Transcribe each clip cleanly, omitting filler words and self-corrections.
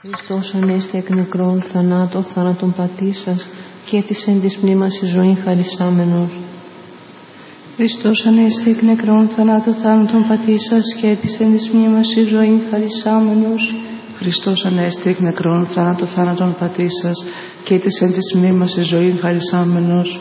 Χριστός ανέστη εκ νεκρών θανάτων πατήσας και της εν της μνήμας η ζωή χαρισάμενος. Χριστός ανέστη εκ νεκρών θανάτων πατήσας και της εν της μνήμας η ζωή χαρισάμενος. Χριστός ανέστη εκ νεκρών θανάτων πατήσας και της εν της μνήμας η ζωή χαρισάμενος.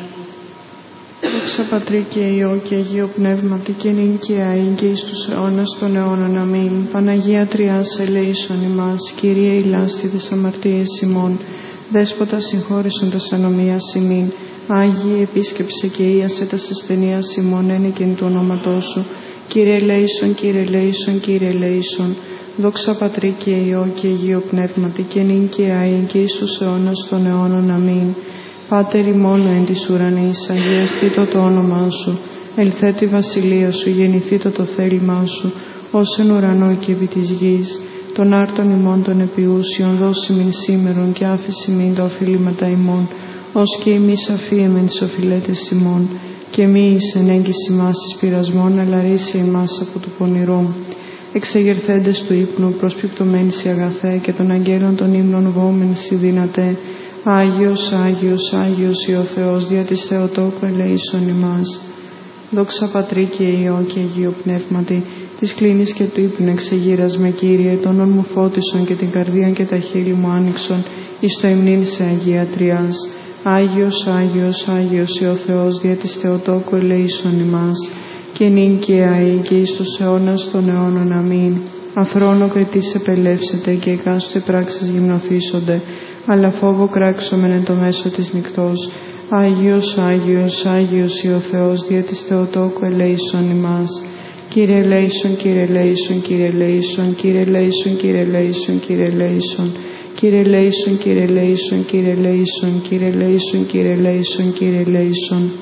Δόξα Πατρί και Υιό και Αγίο Πνεύματι και νυν και αεί και εις τους αιώνας των αιώνων. Αμήν. Παναγία Τριάς ελέησον ημάς, Κύριε ηλάστη τες αμαρτίες ημών, Δέσποτα συγχώρησον τας ανομίας ημίν, Άγιε επίσκεψε και ίασε τας ασθενείας ημών ένικεν του ονόματός σου, Κύριε ελέησον, Κύριε ελέησον, Κύριε ελέησον. Δόξα Πατρί και Υιό και Αγίο Πνεύματι και νυν και αεί και εις τους αιώνας των αιώνων. Αμήν. Πάτερ ημών εν της ουρανής, αγιαστήτω το όνομά σου, ελθέτω η βασιλεία σου, γεννηθήτω το θέλημά σου, ως εν ουρανό και επί της γης. Των άρτων ημών των επιούσιων δώσει μην σήμερον και άφηση μην τα οφειλήματα ημών, ως και εμείς αφίεμεν τις οφειλέτες ημών, και μη εις εν έγκυση μας εις πειρασμών, αλλά ρίσε ημάς από του πονηρού. Εξεγερθέντες του ύπνου, προσπιπτωμένης η αγαθέ, και των αγγέλων των ύμνων βόμενης η δυνατέ, Άγιος, Άγιος, Άγιος ή ο Θεός δια της Θεοτόκου ελέησον ημάς. Δόξα Πατρί και Υιό και Αγίο Πνεύματι, της κλίνης και του ύπνου εξεγείρας με Κύριε, τον όν μου φώτισον και την καρδία και τα χείλη μου άνοιξον, εις το υμνήν σε Αγία Τριάς. Άγιος, Άγιος, Άγιος ή ο Θεός δια της Θεοτόκου ελέησον ημάς. Και νυν και αεί και εις τους αιώνας των αιώνων. Αμήν. Αφρόνο κριτής επελεύσετε και εκάστοτε πράξεις γυμνοθήσονται, αλλά φόβο κράξομεν εν το μέσο της νυκτός. Άγιος, Άγιος, Άγιος ή ο Θεός δια της Θεοτόκου ελέησον ημάς. Κύριε ελέησον, Κύριε ελέησον, Κύριε ελέησον, Κύριε ελέησον, Κύριε ελέησον, Κύριε ελέησον, Κύριε ελέησον, Κύριε ελέησον, Κύριε ελέησον, Κύριε ελέησον, Κύριε ελέησον, Κύριε ελέησον.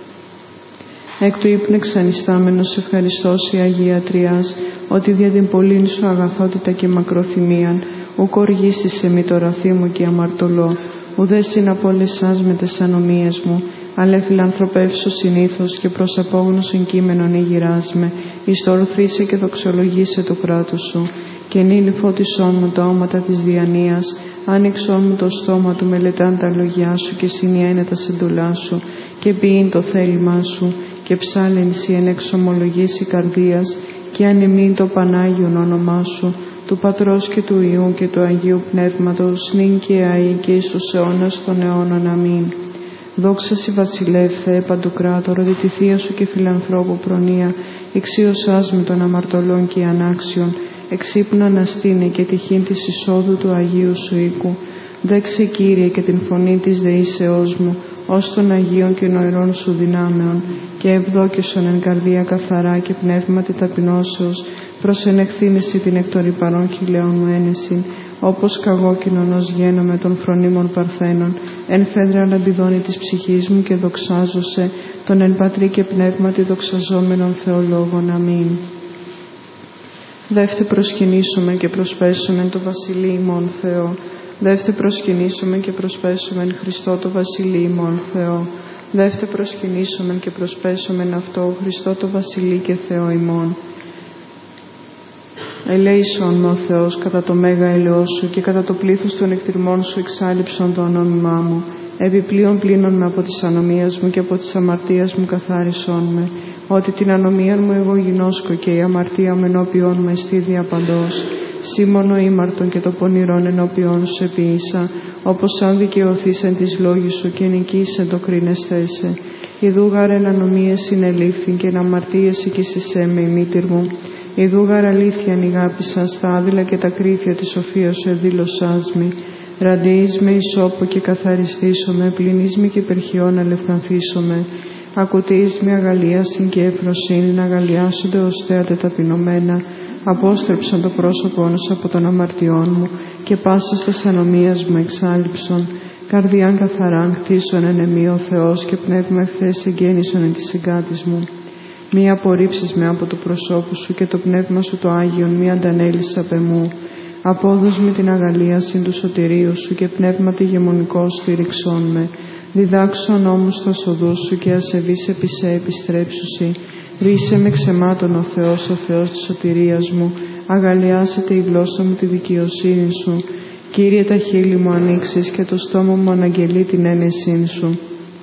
Εκ του ύπνου εξανιστάμενος ευχαριστώς η Αγία Τριάς, ότι δια την πολλήν σου αγαθότητα και μακροθυμίαν, ουκ οργίστησε μη το ραθί μου και αμαρτωλώ, ουδέ συναπόλεσάς με τες ανομίες μου, αλλά φιλανθρωπεύσω συνήθως και προς απόγνωσον κείμενον εγειράς με, εις το ορθρήσε και δοξολογήσε το κράτος σου, και νυν φώτισόν μου τα όματα της διανοίας, άνοιξόν μου το στόμα του μελετάν τα λόγια σου και συνιένε τα συντολά σου, και ποιήν το θέλημά σου, και ψάλεν σοι εν εξομολογήσει καρδίας, και ανεμήν το Πανάγιον όνομά σου, του Πατρός και του Υιού και του Αγίου Πνεύματος, νυν και αεί και εις τους αιώνας των αιώνων. Αμήν. Δόξα σοι Βασιλεύ, Θεέ Παντοκράτορο, δι' τη Θεία σου και φιλανθρώπου προνοία, εξίωσάς με των αμαρτωλών και ανάξιων, εξύπνου αναστήνε και τυχήν της εισόδου του Αγίου σου οίκου. Δέξε Κύριε και την φωνή της δεήσεώς μου, ως των Αγίων και νοερών σου δυνάμεων, και ευδόκησον εν καρδία καθαρά και πνεύματι ταπεινώσεως, προσενεχθήνεσι την εκ των ρυπαρών χιλέων μου ένεση, όπως καγόκινον ως γένομαι των φρονίμων παρθένων, εν φέδρα λαμπιδώνει της ψυχής μου και δοξάζωσε, τον εν πατρί και πνεύματι δοξαζόμενων Θεολόγων. Αμήν. Δεύτε προσκυνήσουμε και προσπέσουμε το Βασιλεί ημών Θεό. Δεύτε προσκυνήσουμε και προσπέσουμε Χριστό το Βασιλεί ημών Θεό. Δεύτε προσκυνήσουμε και προσπέσουμε αυτό Χριστό το Βασιλεί και Θεό ημών. Ελέησον με ο Θεός κατά το μέγα έλεος σου και κατά το πλήθος των εκτιρμών σου εξάλληψον το ονόμημά μου. Επιπλέον πλύνον με από της ανομίας μου και από της αμαρτίας μου καθάρισον με, ότι την ανομία μου εγώ γινώσκω και η αμαρτία μου ενώπιον μου εστί διαπαντός. Σήμωνο ήμαρτον και το πονηρόν ενώπιον σου επίησα, όπως αν δικαιωθείς εν της λόγης σου και νικήσεν το κρίνεσθέσε. Ιδού γάρ εν ανομίες συνελήφθην και εν αμαρτίες οικήσεσέ με η μήτηρ μου. Ιδού γάρ αλήθειαν ηγάπησα στα άδειλα και τα κρύφια της σοφίας σου εδήλωσάς με. Ραντεείς με ισόπο και καθαριστήσομαι, πλυνείς με και υπερχιών αλευθανθήσομαι. Ακουτείς με αγαλίασιν και ευφροσύνη να αγαλιάσονται ως θέατε ταπεινωμένα. Απόστρεψαν το πρόσωπόν σου από των αμαρτιών μου και πάσας τας ανομίας μου εξάλληψον. Καρδιάν καθαράν χτίσον εν εμεί ο Θεός και πνεύμα εχθές εγγέννησον εν της συγκάτης μου. Μη απορρίψεις με από το προσώπου σου και το πνεύμα σου το Άγιον μη αντανέλεις απ' εμού. Απόδος με την αγαλίαση του σωτηρίου σου και πνεύματι γεμονικό στήριξόν με. Διδάξον όμως τα οδούς σου και ασεβείς επί σε επιστρέψουσι. Ρίσε με ξεμάτων ο Θεός της σωτηρίας μου. Αγαλιάσετε η γλώσσα μου τη δικαιοσύνη σου. Κύριε, τα χείλη μου ανοίξεις και το στόμα μου αναγγελεί την ένεσήν σου.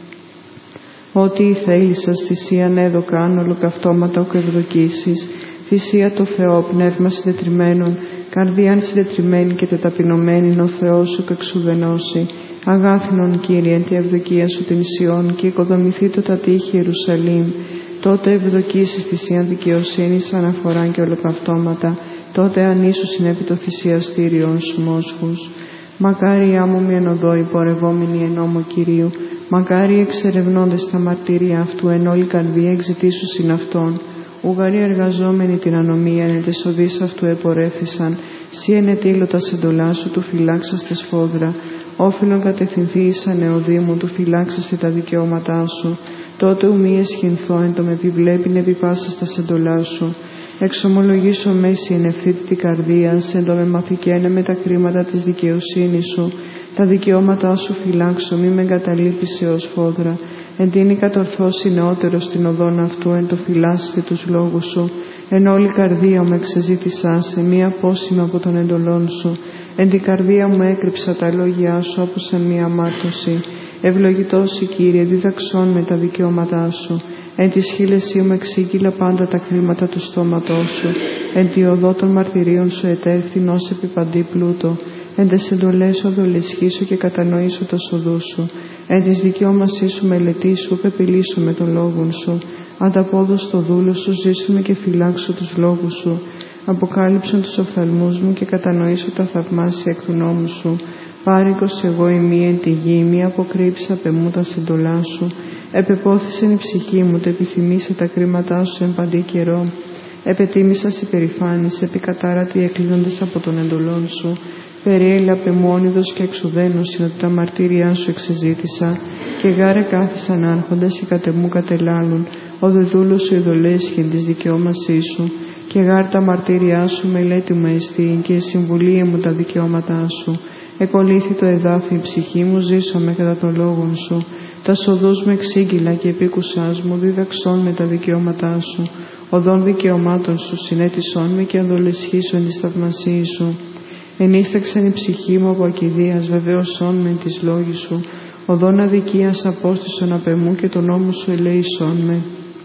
Ό,τι η θέλησας θυσίαν έδωκαν ολοκαυτώματα οκ ευδοκίσεις, θυσία το Θεό, πνεύμα συντετριμμένον, καρδίαν συντετριμένη και τεταπεινωμένη ο Θεός σου κεξουδενώσει. Αγάθινον, Κύριε, εν τη ευδοκία σου την Σιών και οικοδομηθεί το τα τείχη Ιερουσαλήμ. Τότε ευδοκίσεις θυσίαν δικαιοσύνης αναφοράν και ολοκαυτώματα, τότε ανήσου συνέπει το θυσιαστήριον σου μόσχους. Μακάρι οι άμμοι εν οδό υπορευόμενοι εν νόμο Κυρίου, μακάρι εξερευνώντες τα μαρτύρια αυτού εν όλη καρδία εξητήσου συν αυτόν. Ουγαροί εργαζόμενοι την ανομία εν τες οδείς αυτού επορεύθησαν, σύ εν ετήλω τα σεντολά σου του φυλάξαστε σφόδρα. Όφιλον κατευθυνθήσαν εωδήμου του φυλάξαστε τα δικαιώματά σου. Τότε ουμή εσχυνθώ εν το με επιβλέπειν επί πάσας τα σεντολά σου. Εξομολογήσω μέση εν ευθύτητη καρδία, εν το με μαθηκένε με τα κρίματα της δικαιοσύνης σου. Τα δικαιώματά σου φυλάξω, μη με εγκαταλείπεις έως φόδρα. Εν τίνη κατορθώσει νεότερο στην οδόν αυτού, εν το φυλάσσετε τους λόγους σου. Εν όλη καρδία μου εξεζήτησά σε, μία απόσημα από των εντολών σου. Εν την καρδία μου έκρυψα τα λόγια σου, όπως σαν μία αμάρτωση. Ευλογητός η Κύριε, δίδαξόν με τα δικαιώματά σου. Εν τη σχήλεσή μου εξήγηλα πάντα τα κρίματα του στόματός σου. Εν τη οδό των μαρτυρίων σου ετέρθην ως επί παντή πλούτο. Εν τες εντολές σου αδολεσχήσω και κατανοήσω τα σοδού σου. Εν της δικαιώμασής σου μελετήσου, πεπιλήσου με των λόγων σου. Ανταπόδος το δούλο σου, ζήσουμε και φυλάξω τους λόγους σου. Αποκάλυψον τους οφθαλμούς μου και κατανοήσω τα θαυμάσια εκ του νόμου σου. Πάρικος εγώ ημί εν τη γη, μη αποκρύψα πεμού τα σεντολά σου. Επεπόθησεν η ψυχή μου, τε επιθυμήσε τα κρίματά σου εν παντή καιρό. Επετίμησα σε περηφάνης, επικατάρατη εκλείνοντες από των εντολών σου. Περιέλα πεμόνιδος και εξουδένωση, ότι τα μαρτύρια σου εξεζήτησα. Και γάρε κάθισαν άρχοντας και κατεμού κατελάλουν. Ο δεδούλος σου ειδολέσχεν της δικαιώμασής σου. Και γάρ τα μαρτύρια σου μελέτη μου εστί, και συμβουλία μου τα δικαιώματά σου. Εκολύθη το εδάφι η ψυχή μου, ζήσαμε κατά των λόγων σου. Τα σοδούς με εξήγηλα και επίκουσάς μου, δίδαξόν με τα δικαιώματά σου. Οδών δικαιωμάτων σου συνέτησόν με και αδολεσχήσον της θαυμασίας σου. Ενίσταξαν η ψυχή μου από ακηδίας, βεβαίωσόν με τις λόγοι σου. Οδών αδικίας απόστησον απ' εμού και τον νόμο σου ελέησόν με.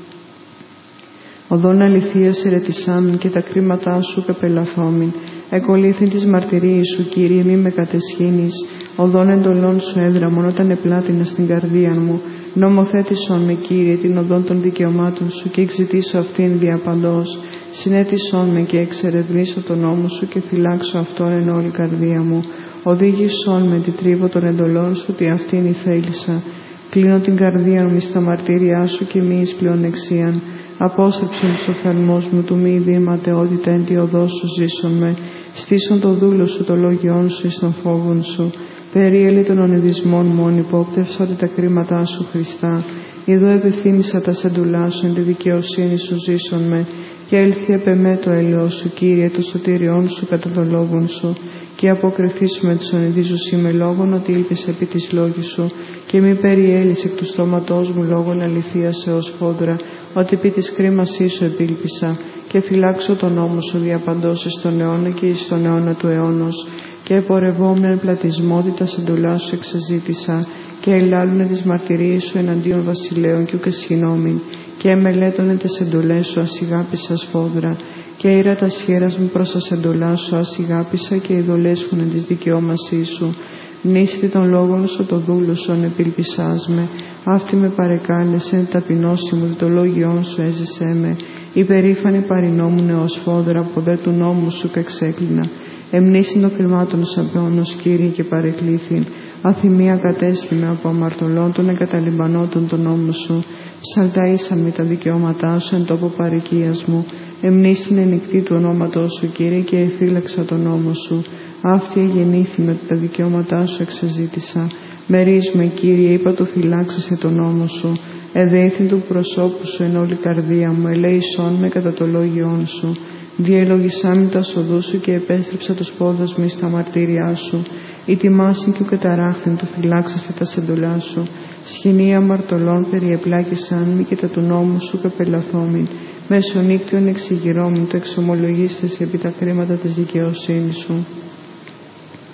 Οδών αληθείας ερετησάμιν και τα κρίματά σου πεπελαθόμην. Εκολύθην της μαρτυρίας σου, Κύριε, μη με κατεσχύνεις. Οδών εντολών σου έδραμον όταν επλάτηνα στην καρδία μου. Νομοθέτησον με, Κύριε, την οδόν των δικαιωμάτων σου και εξητήσω αυτήν διαπαντός. Συνέτησον με και εξερευνήσω τον νόμο σου και φυλάξω αυτόν εν όλη καρδία μου. Οδήγησον με τη τρίβο των εντολών σου, τι αυτήν η θέλησα. Κλείνω την καρδία μου στα μαρτύρια σου και μη εις πλεονεξίαν. Απόστρεψον τους οφθαλμούς μου του μη δήματεότητα εν τη οδό σου ζήσον με. Στήσον το δούλο σου το λόγιόν σου εις των φόβων σου. Περίελε των ονειδισμών μου ονυπόπτευσα ότι τα κρίματά σου Χριστά. Εδώ επιθύμησα τα σεντουλά σου εν τη δικαιοσύνη σου ζήσον με. Και έλθει επ' εμέ το έλεος σου, Κύριε, το σωτήριόν σου κατά των λόγων σου. Και αποκριθήσουμε τους ονειδίζους με λόγων ότι ήλπισε επί της λόγης σου. Και μη περιέλυσε εκ του στόματός μου λόγων αληθείας έως φόδρα, ότι επί της κρίμασής σου επίλπισα. Και φυλάξω τον νόμο σου διαπαντός εις τον αιώνα και εις τον αιώνα του αιώνος. Και επορευόμεν πλατισμότητα σεντολά σου εξεζήτησα. Και ελάλουνε τις μαρτυρίες σου εναντίον βασιλέων και ουκ εσχυνόμην. Και εμελέτωνε τις εντολές σου ασηγάπησα σφόδρα. Και ήρα τα σχέρας μου προς τα σεντολά σου ασηγάπησα και ειδολέσχουνε της δικαιώμασής σου. Μνήστη των λόγων σου το δούλο σου ανεπιλπισάς με. Αυτή με παρεκάλεσε, ταπεινώση μου το λόγιόν σου έζησέ με. Υπερήφανη παρινόμουνε ως φόδρα, από δε του νόμου σου κεξέκλεινα. Εμνήσιν των κρυμάτων σαπαιώνος, Κύριε, και παρεκλήθην. Αθυμία κατέσχημε από αμαρτωλών των εγκαταλειμπανότων των νόμου σου. Ψαλταΐσαν με τα δικαιώματά σου εν τόπο παροικίας μου. Εμνήσιν ενικτή του ονόματός σου, Κύριε, και εφύλαξα τον νόμο σου. Αυτή εγεννήθη με τα δικαιώματά σου εξεζήτησα. Μερίζουμε, Κύριε, είπα το φυλάξεσαι τον νόμο σου. Εδέθην του προσώπου σου εν όλη καρδία μου. Ελέησόν με κατά το λόγιόν σου. Διελογισάμι τα σοδού σου και επέστρεψα τους πόδας μου στα μαρτύρια σου. Η τιμάσιν και ο καταράχθην του φυλάξεσαι τα σεντολά σου. Σχοινία αμαρτωλών περιεπλάκησαν μη και τα του νόμου σου πεπελαθόμην. Μεσονύκτιον εξηγηρόμην το εξομολογίστες επί τα κρίματα της δικαιοσύνης σου.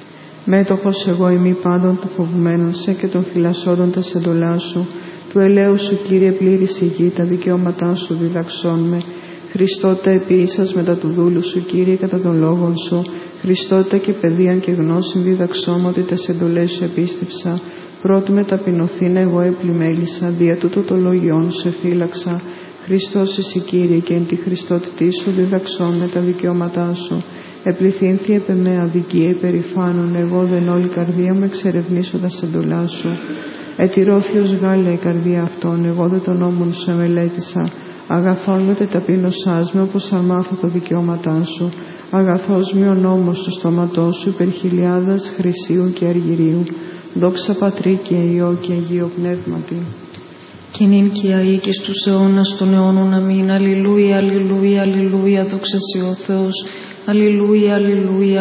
Μέτοχος εγώ ημί πάντων των φοβουμένων σε και των φυλασσόντων τα σεντολά σου. Του ελέου σου, Κύριε, πλήρης η γη, τα δικαιώματά σου διδαξών με. Χριστότητα επίησας μετά του δούλου σου, Κύριε, κατά των λόγων σου. Χριστότητα και παιδείαν και γνώσιν διδαξών ότι τα σεντολές σου επίστεψα. Πρώτου με ταπεινωθήν εγώ επλημέλησα, δια τούτο το λόγιόν σου εφύλαξα. Χριστός εσύ, Κύριε, και εν τη Χριστότητή σου διδαξών με τα δικαιώματά σου. Επληθύνθη επ' εμέ αδικία υπερηφάνων, εγώ δεν όλη καρδία μου εξερευνήσω τα σεντολά σου. Ετηρώθιος Γάλλα η καρδία αυτών, εγώ δεν τον νόμον σου εμελέτησα. Αγαθόν με τε ταπείνωσάς με, όπως αν μάθω τα δικαιώματά σου. Αγαθός με ο νόμος του στόματός σου, υπερ χιλιάδας χρυσίου και αργυρίου. Δόξα Πατρί και Υιό και Αγίο Πνεύματι. Και νυν και αεί και στους αιώνας των αιώνων. Αμήν. Αλληλούια, αλληλούια, αλληλούια. Δόξα σοι ο Θεός. Αλληλούια, αλληλούια.